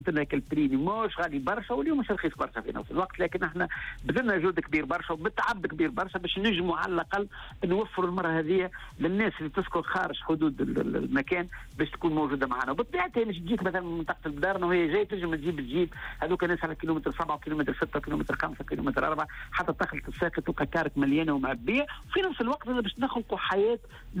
لك البريمي مش غالي برشا واليوم مش رخيص برشا في نفس الوقت، لكن احنا بذلنا جهد كبير برشا وبالتعب كبير برشا باش نجموا على الاقل نوفروا المرة هذه للناس اللي تسكن خارج حدود المكان باش تكون موجوده معنا. وبالطبيعه مش تجيك مثلا من منطقه البدارنا وهي جايه تنجم تجيب هذوك الناس على كيلومتر 7 كيلومتر 6 كيلومتر 5 كيلومتر 4 حتى دخلت الساقط وكارك مليانه ومعبيه. وفي نفس الوقت باش نخلقوا حياه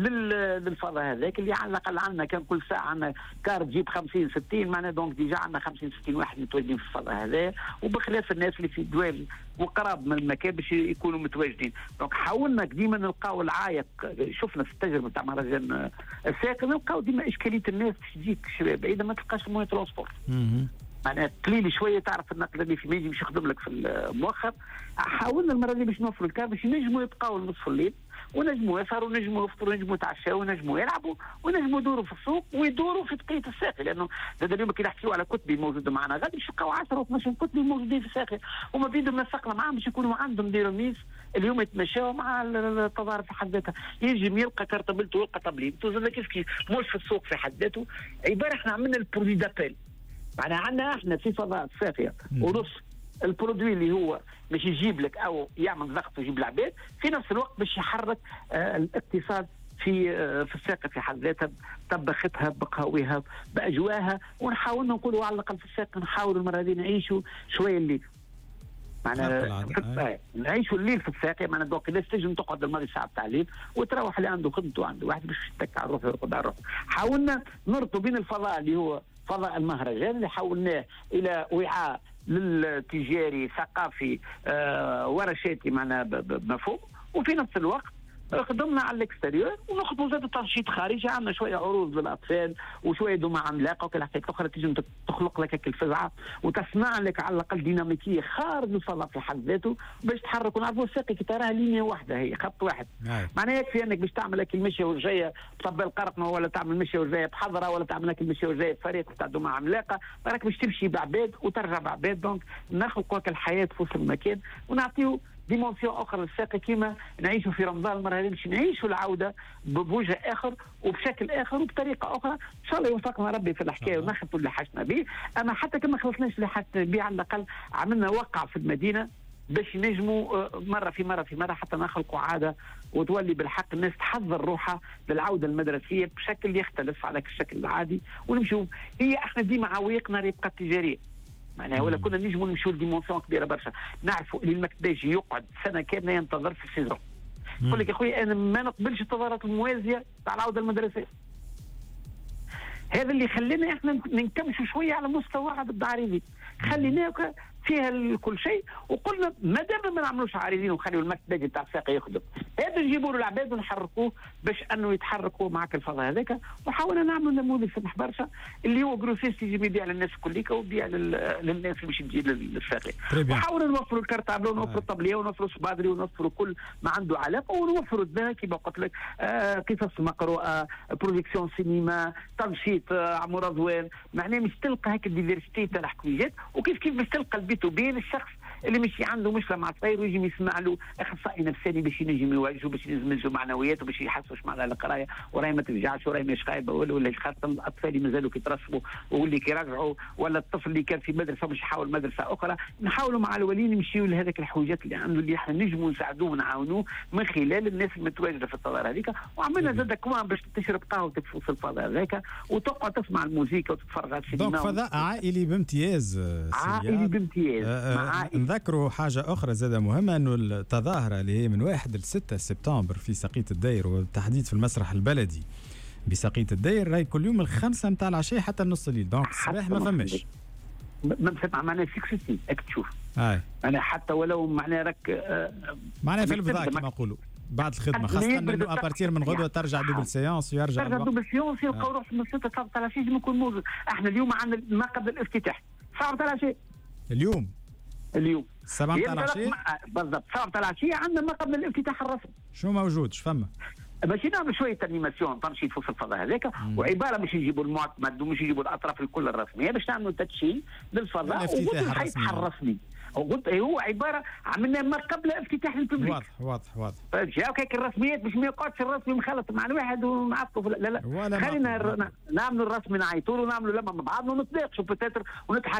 للفضاء هذاك اللي على الاقل عندنا كان كل ساعه عندنا كار تجيب 50 60 معناها دونك ديجا عندنا 50 60 واحد متواجدين في الفضاء هذا، وبخلاف الناس اللي في دوال وقراب من المكان باش يكونوا متواجدين. دونك حاولنا ديما نلقاو العائق. شفنا في التجربه تاع مهرجان الساقط نلقاو ديما اشكاليه الناس باش تجيك بعيده ما تلقاش مويه ترونسبورت. معناها قليل شويه تعرف النقل اللي في ما يجي يخدم لك في المؤخر. حاولنا المره دي باش نوفروا الكار باش ينجموا يبقاو لنصف الليل ونجموا يسهروا ونجموا يفطروا ونجموا يتعشاوا ونجموا يلعبوا ونجموا يدوروا في السوق ويدوروا في بقيه الساقي. لانه هذا اليوم كي نحكيو على كتبي موجوده معنا غادي يشقوا 10 و12 كتبي موجودين في الساقي وما بيدهم نسقنا معاهم باش يكونوا عندهم ديراميس اليوم يتمشاوا مع التظاهر في حد ذاتها. ينجم يلقى كارتابلته ويلقى طبليبته زاد كيف مش في السوق في حد ذاته. عباره احنا عملنا البرودوي دابيل معناها عندنا احنا في فضاء الساقيه ونص البرودوي اللي هو باش يجيب لك او يعمل ضغط ويجيب العباد في نفس الوقت باش يحرك الاقتصاد في الساقه في حد ذاتها بطبختها بقهويها باجواها. ونحاول نقولوا على الاقل في الساقه نحاولوا المره هذه نعيشوا شويه الليل معناها نعيشوا الليل في الساقيه معناها دوك الناس تنجم تقعد الماضي ساعه تاع الليل وتروح اللي عنده خدمته عنده واحد باش يتك على روحه ويرقد على روحه. حاولنا نربطوا بين الفضاء اللي هو فضاء المهرجان اللي حولناه الى وعاء للتجاري ثقافي ورشاتي معنا بمفهوم، وفي نفس الوقت خدمنا على الاكستيريور ونخدموا زاد تنشيط خارجي. عندنا شويه عروض للاطفال وشويه دمى عملاقه وكل حاجه اخرى تنجم تخلق لك هيك الفزعه وتصنع لك على الاقل ديناميكيه خارج الفضاء في حد ذاته باش تحرك. ونعرفوا الساقي كي تراها لينيا واحده هي خط واحد معناها يكفي انك باش تعمل لك المشيه والجايه بطبل قرقمه ولا تعمل المشيه والجايه بحضره ولا تعمل لك المشيه والجايه بفريق تاع دمى عملاقه راك باش تمشي بعباد وترجع بعباد. دونك نخلقوا لك الحياه في وسط المكان ونعطيو ديمونسيون اخرى للساقي كيما نعيشوا في رمضان المره هذه باش نعيشوا العوده بوجه اخر وبشكل اخر وبطريقه اخرى. ان شاء الله يوفقنا ربي في الحكايه ونخلطوا اللي حاجتنا به. اما حتى كما خلصناش اللي حاجتنا به على الاقل عملنا وقع في المدينه باش نجموا مره في مره حتى نخلقوا عاده وتولي بالحق الناس تحضر روحها للعوده المدرسيه بشكل يختلف على الشكل العادي ونمشوا. هي احنا ديما عويقنا يبقى التجاريه معناها ولا كنا نجموا نمشوا لديمونسيون كبيره برشا. نعرفوا اللي المكتباج يقعد سنه كامله ينتظر في السيزون. يقول لك يا خويا انا ما نقبلش التظاهرات الموازيه تاع العوده المدرسيه. هذا اللي خلينا احنا ننكمشوا شويه على مستوى عدد العارضين خليناه فيها كل شيء وقلنا ما دام ما نعملوش عارضين ونخليوا المكتباج تاع الساقي يخدم هذا نجيبوا له العباد ونحركوه باش انه يتحركوا معك الفضاء هذاك. وحاولنا نعملوا نموذج سمح برشا اللي هو جروسيست يجي يبيع للناس كليكا ويبيع للناس اللي باش تجي للساقي. وحاولنا نوفروا الكارتابلو ونوفروا الطبليه ونوفروا الصبادري ونوفروا كل ما عنده علاقه ونوفروا الدنيا كيما قلت لك قصص مقروءه برودكسيون سينما تنشيط عمو رضوان معناه مش تلقى هيك الديفيرسيتي تاع الحكايات وكيف باش تلقى البيت وبين الشخص اللي مش عنده مشكله مع الطير ويجي يسمع له اخصائي نفساني باش ينجم يواجهه باش ينزل معنوياته باش يحسوا معناها القرايه وراهي ما ترجعش وراهي مش خايبه ولا خاصه الاطفال اللي مازالوا كيترسبوا واللي كيرجعوا ولا الطفل اللي كان في مدرسه مش يحاول مدرسه اخرى. نحاولوا مع الوليين نمشيوا لهذاك الحوجات اللي عنده اللي احنا نجموا نساعدوه ونعاونوه من خلال الناس المتواجده في التظاهر هذيك. وعملنا زاد كمان باش تشرب قهوتك في الفضاء هذاك وتقعد تسمع الموسيقى وتتفرج على السينما. دونك فضاء عائلي بامتياز. عائلي بامتياز. نذكروا حاجة أخرى زادة مهمة أنه التظاهرة اللي هي من 1 ل 6 سبتمبر في ساقية الدير وبالتحديد في المسرح البلدي بساقية الدير راهي كل يوم 5 متاع العشاء حتى النص الليل. دونك الصباح ما فماش ما بسمع معناها 60 اك تشوف أنا حتى ولو معناها راك معناها في الفضاء كما نقولوا بعد الخدمه خاصه انه ابارتير من غدوه ترجع دوبل سيونس ويرجع دوبل سيونس يلقاو روح من 6 صار تاع العشاء يكون موجود. احنا اليوم عندنا ما قبل الافتتاح صار تاع العشاء اليوم 7 تاع العشية بالضبط 7 تاع العشية عندنا ما قبل الافتتاح الرسمي. شو موجود فما؟ باش نعمل شويه انيماسيون تنشيط في الفضاء هذاك وعباره باش يجيبوا المعتمد ومش يجيبوا الاطراف الكل الرسميه باش نعملوا تدشين للفضاء وبدو الحيط الرسمي قلت هو عباره عملنا ما قبل افتتاح الببليك. واضح. جاوك هيك الرسميات باش ما يقعدش الرسمي مخلط مع الواحد ونعطوا لا خلينا نعملوا الرسمي نعيطوا له ونعملوا لما مع بعضنا ونتناقشوا بتاتر ونضحك